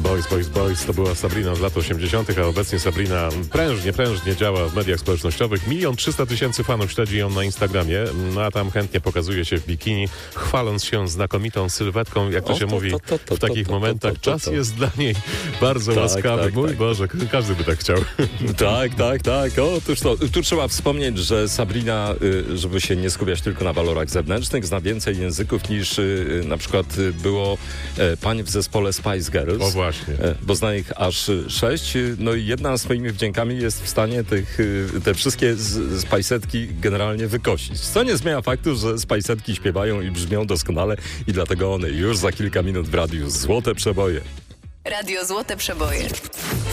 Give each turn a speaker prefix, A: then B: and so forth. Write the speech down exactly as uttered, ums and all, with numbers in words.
A: Boys, Boys, Boys to była Sabrina z lat osiemdziesiątych, a obecnie Sabrina prężnie, prężnie działa w mediach społecznościowych. Milion trzysta tysięcy fanów śledzi ją na Instagramie, no a tam chętnie pokazuje się w bikini, chwaląc się znakomitą sylwetką, jak to
B: O,
A: się
B: to,
A: mówi
B: to, to, to,
A: w takich
B: to, to,
A: momentach.
B: to, to, to.
A: Czas jest dla niej bardzo
B: Tak,
A: łaskawy.
B: tak,
A: Mój
B: tak.
A: Boże, każdy by tak chciał.
B: Tak, tak, tak. Otóż to, tu trzeba wspomnieć, że Sabrina, y, żeby się nie skupiać tylko na walorach zewnętrznych, zna więcej języków niż y, na przykład y, było e, pań w zespole Spice Girls.
A: O właśnie.
B: E, bo zna ich aż y, sześć. Y, No i jedna swoimi wdziękami jest w stanie tych, y, te wszystkie z, spajsetki generalnie wykosić. Co nie zmienia faktu, że spajsetki śpiewają i brzmią doskonale i dlatego one już za kilka minut w radiu Złote Przeboje.
C: Radio Złote Przeboje.